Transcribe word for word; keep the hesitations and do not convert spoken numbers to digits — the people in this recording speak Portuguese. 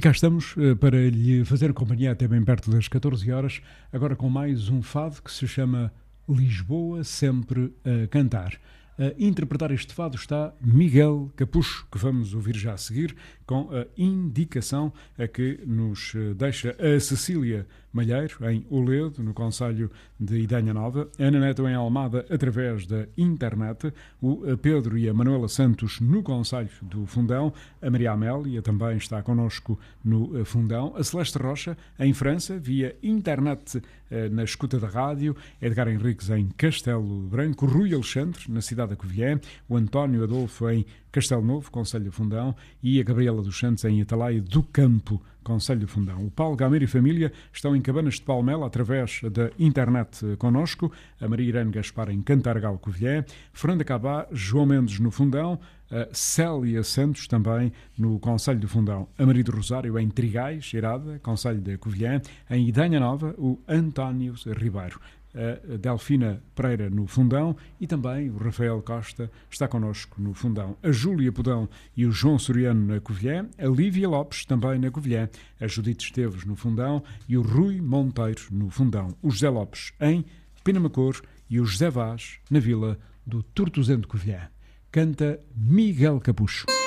cá estamos uh, para lhe fazer companhia até bem perto das catorze horas, agora com mais um fado que se chama Lisboa Sempre a Cantar. A interpretar este fado está Miguel Capucho, que vamos ouvir já a seguir, com a indicação a que nos deixa a Cecília Malheiro, em Oledo, no concelho de Idanha Nova, a Ana Neto em Almada, através da internet, o Pedro e a Manuela Santos no concelho do Fundão, a Maria Amélia também está connosco no Fundão, a Celeste Rocha, em França, via internet na escuta da rádio, Edgar Henriques em Castelo Branco, Rui Alexandre, na cidade da Covilhã, o António Adolfo em Castelo Novo, concelho do Fundão, e a Gabriela dos Santos em Atalaia do Campo, concelho do Fundão. O Paulo Gameiro e família estão em Cabanas de Palmela, através da internet connosco, a Maria Irene Gaspar em Cantargal, Covilhã, Fernanda Cabá, João Mendes no Fundão, a Célia Santos também no concelho do Fundão, a Maria do Rosário em Trigais, Irada, concelho da Covilhã, em Idanha Nova, o António Ribeiro, a Delfina Pereira no Fundão e também o Rafael Costa está connosco no Fundão, a Júlia Podão e o João Soriano na Covilhã, a Lívia Lopes também na Covilhã, a Judite Esteves no Fundão e o Rui Monteiro no Fundão, o José Lopes em Penamacor e o José Vaz na Vila do Tortozendo de Covilhã. Canta Miguel Capucho.